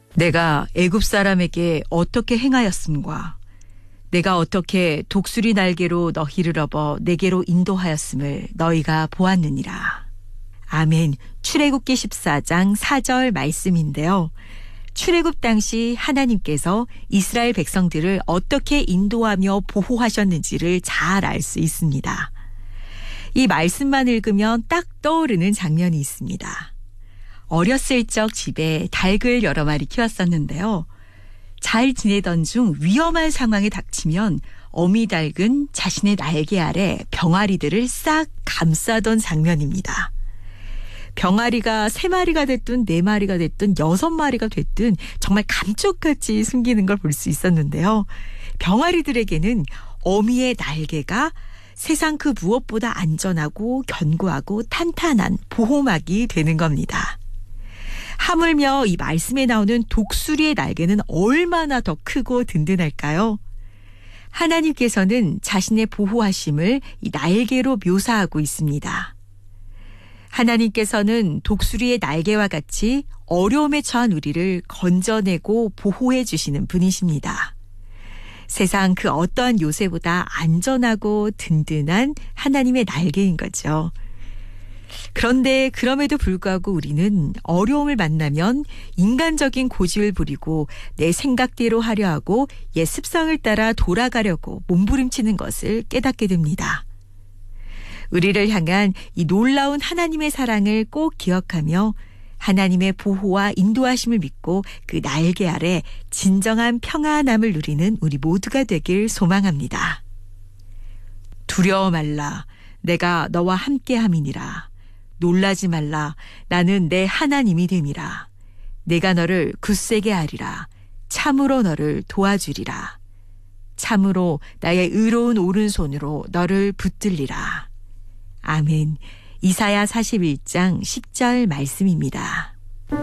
내가 애굽 사람에게 어떻게 행하였음과 내가 어떻게 독수리 날개로 너희를 업어 내게로 인도하였음을 너희가 보았느니라. 아멘. 출애굽기 14장 4절 말씀인데요. 출애굽 당시 하나님께서 이스라엘 백성들을 어떻게 인도하며 보호하셨는지를 잘 알 수 있습니다. 이 말씀만 읽으면 딱 떠오르는 장면이 있습니다. 어렸을 적 집에 닭을 여러 마리 키웠었는데요. 잘 지내던 중 위험한 상황이 닥치면 어미 닭은 자신의 날개 아래 병아리들을 싹 감싸던 장면입니다. 병아리가 3마리가 됐든 4마리가 됐든 6마리가 됐든 정말 감쪽같이 숨기는 걸 볼 수 있었는데요. 병아리들에게는 어미의 날개가 세상 그 무엇보다 안전하고 견고하고 탄탄한 보호막이 되는 겁니다. 하물며 이 말씀에 나오는 독수리의 날개는 얼마나 더 크고 든든할까요? 하나님께서는 자신의 보호하심을 이 날개로 묘사하고 있습니다. 하나님께서는 독수리의 날개와 같이 어려움에 처한 우리를 건져내고 보호해 주시는 분이십니다. 세상 그 어떠한 요새보다 안전하고 든든한 하나님의 날개인 거죠. 그런데 그럼에도 불구하고 우리는 어려움을 만나면 인간적인 고집을 부리고 내 생각대로 하려 하고 옛 습성을 따라 돌아가려고 몸부림치는 것을 깨닫게 됩니다. 우리를 향한 이 놀라운 하나님의 사랑을 꼭 기억하며 하나님의 보호와 인도하심을 믿고 그 날개 아래 진정한 평안함을 누리는 우리 모두가 되길 소망합니다. 두려워 말라. 내가 너와 함께함이니라. 놀라지 말라. 나는 내 하나님이 됨이라. 내가 너를 굳세게 하리라. 참으로 너를 도와주리라. 참으로 나의 의로운 오른손으로 너를 붙들리라. 아멘. 이사야 41장 10절 말씀입니다.